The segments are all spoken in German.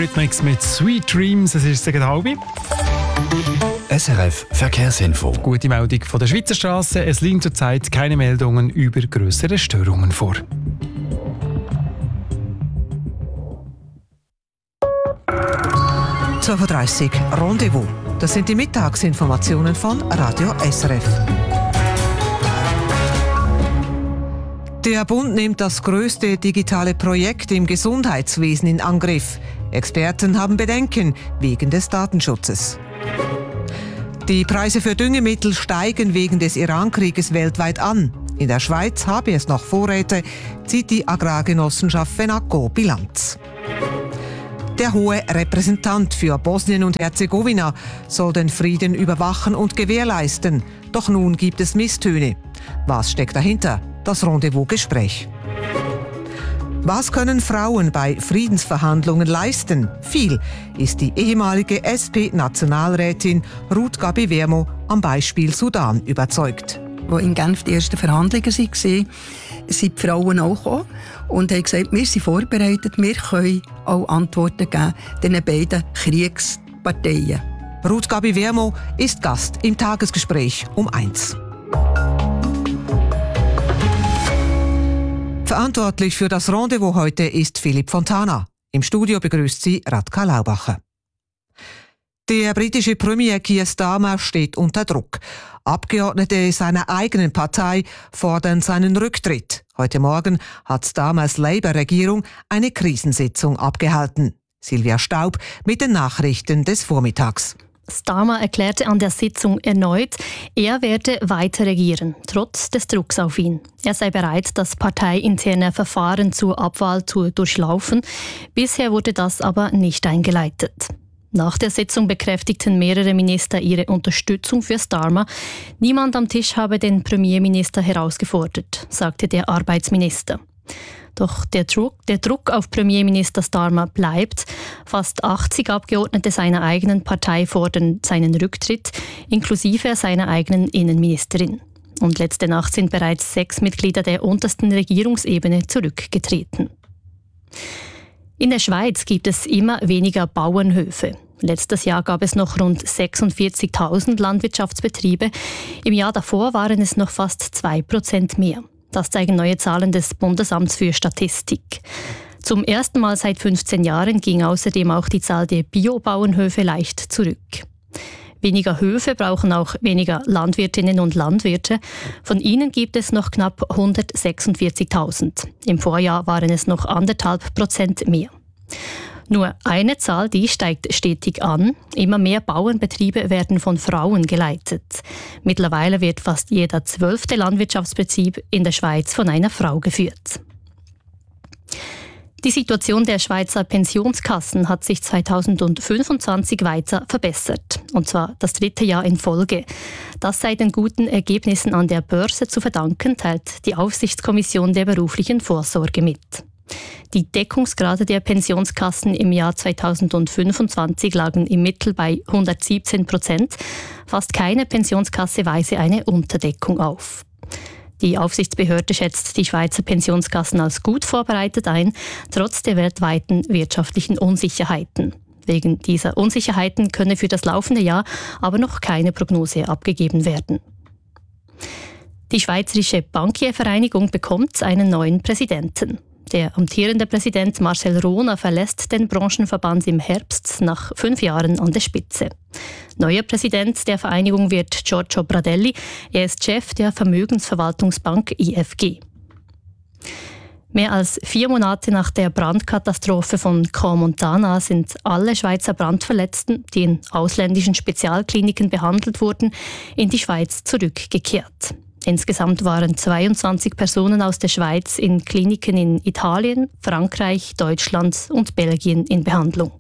Eurythmics mit Sweet Dreams. Es ist gegen halb. SRF Verkehrsinfo. Gute Meldung von der Schweizer Straße. Es liegen zurzeit keine Meldungen über grössere Störungen vor. «12:30 Uhr Rendezvous». Das sind die Mittagsinformationen von Radio SRF. Der Bund nimmt das grösste digitale Projekt im Gesundheitswesen in Angriff. Experten haben Bedenken wegen des Datenschutzes. Die Preise für Düngemittel steigen wegen des Iran-Krieges weltweit an. In der Schweiz habe es noch Vorräte, zieht die Agrargenossenschaft FENACO Bilanz. Der hohe Repräsentant für Bosnien und Herzegowina soll den Frieden überwachen und gewährleisten. Doch nun gibt es Misstöne. Was steckt dahinter? Das Rendezvous-Gespräch. Was können Frauen bei Friedensverhandlungen leisten? Viel, ist die ehemalige SP-Nationalrätin Ruth Gabi Wermo am Beispiel Sudan überzeugt. Als in Genf die ersten Verhandlungen waren, sind die Frauen auch gekommen und haben gesagt, wir sind vorbereitet, wir können auch Antworten geben den beiden Kriegsparteien. Ruth Gabi Wermo ist Gast im Tagesgespräch um 1. Verantwortlich für das Rendezvous heute ist Philipp Fontana. Im Studio begrüßt sie Radka Laubacher. Der britische Premier Keir Starmer steht unter Druck. Abgeordnete seiner eigenen Partei fordern seinen Rücktritt. Heute Morgen hat Starmers Labour-Regierung eine Krisensitzung abgehalten. Silvia Staub mit den Nachrichten des Vormittags. Starmer erklärte an der Sitzung erneut, er werde weiter regieren, trotz des Drucks auf ihn. Er sei bereit, das parteiinterne Verfahren zur Abwahl zu durchlaufen. Bisher wurde das aber nicht eingeleitet. Nach der Sitzung bekräftigten mehrere Minister ihre Unterstützung für Starmer. Niemand am Tisch habe den Premierminister herausgefordert, sagte der Arbeitsminister. Doch der Druck auf Premierminister Starmer bleibt. Fast 80 Abgeordnete seiner eigenen Partei fordern seinen Rücktritt, inklusive seiner eigenen Innenministerin. Und letzte Nacht sind bereits 6 Mitglieder der untersten Regierungsebene zurückgetreten. In der Schweiz gibt es immer weniger Bauernhöfe. Letztes Jahr gab es noch rund 46.000 Landwirtschaftsbetriebe. Im Jahr davor waren es noch fast 2% mehr. Das zeigen neue Zahlen des Bundesamts für Statistik. Zum ersten Mal seit 15 Jahren ging außerdem auch die Zahl der Biobauernhöfe leicht zurück. Weniger Höfe brauchen auch weniger Landwirtinnen und Landwirte. Von ihnen gibt es noch knapp 146.000. Im Vorjahr waren es noch 1,5% mehr. Nur eine Zahl, die steigt stetig an. Immer mehr Bauernbetriebe werden von Frauen geleitet. Mittlerweile wird fast jeder 12. Landwirtschaftsbetrieb in der Schweiz von einer Frau geführt. Die Situation der Schweizer Pensionskassen hat sich 2025 weiter verbessert. Und zwar das 3. Jahr in Folge. Das sei den guten Ergebnissen an der Börse zu verdanken, teilt die Aufsichtskommission der beruflichen Vorsorge mit. Die Deckungsgrade der Pensionskassen im Jahr 2025 lagen im Mittel bei 117%. Fast keine Pensionskasse weise eine Unterdeckung auf. Die Aufsichtsbehörde schätzt die Schweizer Pensionskassen als gut vorbereitet ein, trotz der weltweiten wirtschaftlichen Unsicherheiten. Wegen dieser Unsicherheiten könne für das laufende Jahr aber noch keine Prognose abgegeben werden. Die Schweizerische Bankiervereinigung bekommt einen neuen Präsidenten. Der amtierende Präsident Marcel Rohner verlässt den Branchenverband im Herbst nach 5 Jahren an der Spitze. Neuer Präsident der Vereinigung wird Giorgio Pradelli. Er ist Chef der Vermögensverwaltungsbank IFG. Mehr als 4 Monate nach der Brandkatastrophe von Crans-Montana sind alle Schweizer Brandverletzten, die in ausländischen Spezialkliniken behandelt wurden, in die Schweiz zurückgekehrt. Insgesamt waren 22 Personen aus der Schweiz in Kliniken in Italien, Frankreich, Deutschland und Belgien in Behandlung.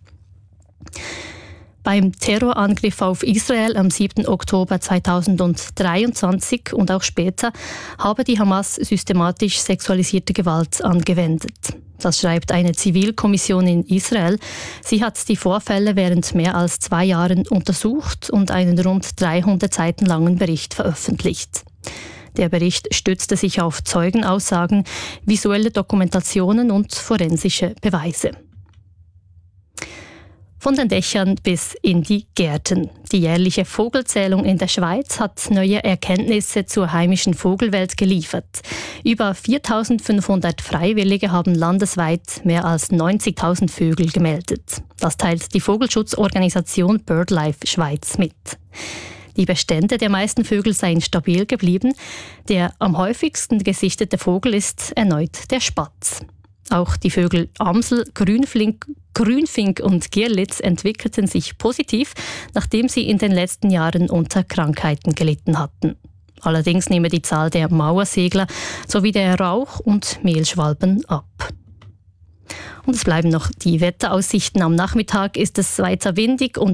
Beim Terrorangriff auf Israel am 7. Oktober 2023 und auch später habe die Hamas systematisch sexualisierte Gewalt angewendet. Das schreibt eine Zivilkommission in Israel. Sie hat die Vorfälle während mehr als 2 Jahren untersucht und einen rund 300 Seiten langen Bericht veröffentlicht. Der Bericht stützte sich auf Zeugenaussagen, visuelle Dokumentationen und forensische Beweise. von den Dächern bis in die Gärten. Die jährliche Vogelzählung in der Schweiz hat neue Erkenntnisse zur heimischen Vogelwelt geliefert. Über 4.500 Freiwillige haben landesweit mehr als 90.000 Vögel gemeldet. Das teilt die Vogelschutzorganisation BirdLife Schweiz mit. Die Bestände der meisten Vögel seien stabil geblieben. Der am häufigsten gesichtete Vogel ist erneut der Spatz. Auch die Vögel Amsel, Grünfink und Girlitz entwickelten sich positiv, nachdem sie in den letzten Jahren unter Krankheiten gelitten hatten. Allerdings nehme die Zahl der Mauersegler sowie der Rauch- und Mehlschwalben ab. Und es bleiben noch die Wetteraussichten. Am Nachmittag ist es weiter windig und